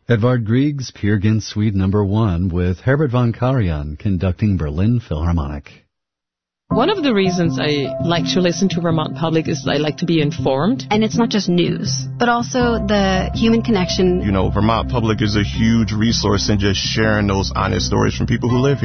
Edvard Grieg's Peer Gynt Suite No. 1 with Herbert von Karajan conducting Berlin Philharmonic. One of the reasons I like to listen to Vermont Public is I like to be informed. And it's not just news, but also the human connection. You know, Vermont Public is a huge resource in just sharing those honest stories from people who live here.